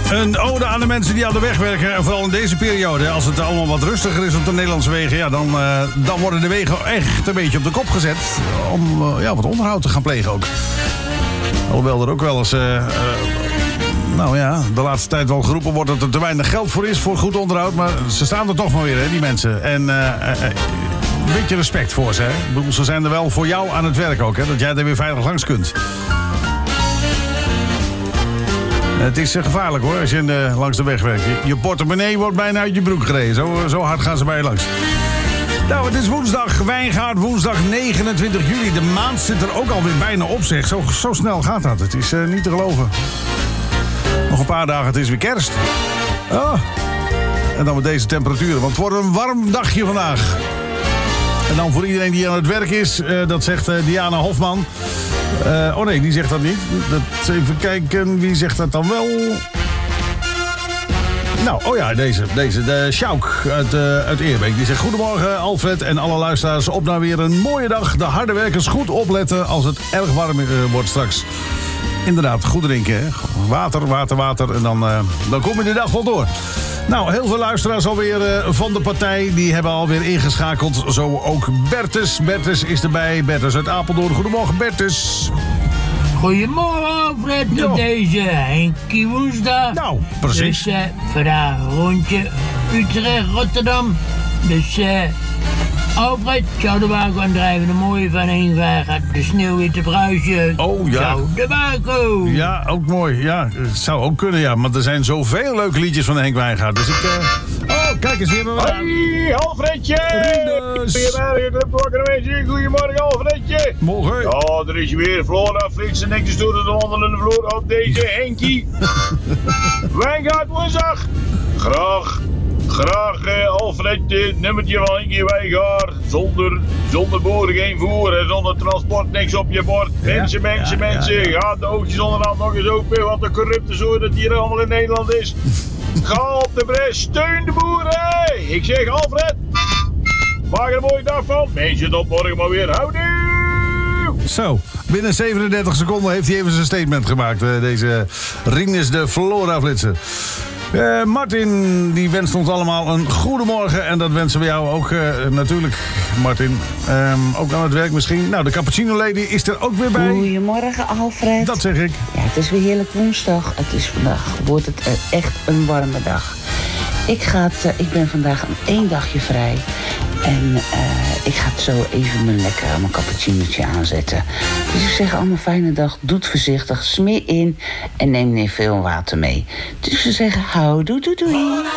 Een ode aan de mensen die aan de weg werken. En vooral in deze periode. Als het allemaal wat rustiger is op de Nederlandse wegen. Ja, dan worden de wegen echt een beetje op de kop gezet. Om wat onderhoud te gaan plegen ook. Alhoewel er ook wel eens... de laatste tijd wel geroepen wordt dat er te weinig geld voor is voor goed onderhoud. Maar ze staan er toch maar weer, hè, die mensen. En een beetje respect voor ze, hè. Ik bedoel, ze zijn er wel voor jou aan het werk ook, hè. Dat jij er weer veilig langs kunt. Het is gevaarlijk, hoor, als je langs de weg werkt. Je portemonnee wordt bijna uit je broek gereden. Zo hard gaan ze bij je langs. Nou, het is woensdag, Wijngaard, woensdag 29 juli. De maand zit er ook alweer bijna op, zeg. Zo snel gaat dat. Het is niet te geloven. Nog een paar dagen, het is weer kerst. Oh. En dan met deze temperaturen, want het wordt een warm dagje vandaag. En dan voor iedereen die aan het werk is, dat zegt Diana Hofman. Nee, die zegt dat niet. Even kijken, wie zegt dat dan wel? Nou, deze. De Sjouk uit Eerbeek. Die zegt: goedemorgen Alfred en alle luisteraars. Op naar weer een mooie dag. De harde werkers goed opletten als het erg warm wordt straks. Inderdaad, goed drinken, hè? Water. En dan kom je de dag wel door. Nou, heel veel luisteraars alweer van de partij. Die hebben alweer ingeschakeld. Zo ook Bertus. Bertus is erbij. Bertus uit Apeldoorn. Goedemorgen, Bertus. Goedemorgen, Alfred. Op deze Henkie woensdag. Nou, precies. Dus vandaag rondje Utrecht-Rotterdam. Dus Alfred, zou de wagen gaan drijven. De mooie van Henk gaat de sneeuwwitte bruisje. Oh ja. Zou de wagen. Ja, ook mooi. Ja, het zou ook kunnen, ja. Maar er zijn zoveel leuke liedjes van Henk Wijngaard. Dus kijk eens weer. Hoi, Alfredje! Goedemorgen, Alfredje! Morgen. Ja, er is weer Flora Frits en netjes door de wandelende vloer op deze Henkie. Wijngaard woensdag. Graag Alfred, nummertje van Henkie Wijngaard. Zonder boren geen voer en zonder transport niks op je bord. Mensen. Ga de oogjes onderhand nog eens open, wat de corrupte zooi dat hier allemaal in Nederland is. Ga op de bres, steun de boeren! Ik zeg Alfred, maak er een mooie dag van. Mensen, tot morgen maar weer. Houdoe! Zo, binnen 37 seconden heeft hij even zijn statement gemaakt. Deze Rinus de Flora-flitser. Martin, die wenst ons allemaal een goede morgen. En dat wensen we jou ook natuurlijk, Martin. Ook aan het werk misschien. Nou, de Cappuccino Lady is er ook weer bij. Goedemorgen, Alfred. Dat zeg ik. Ja, het is weer heerlijk woensdag. Wordt het echt een warme dag. Ik ben vandaag één dagje vrij. En ik ga het zo even mijn cappuccinootje aanzetten. Dus ik zeg allemaal fijne dag. Doe het voorzichtig. Smeer in. En neem niet veel water mee. Dus we zeggen houdoe, doei.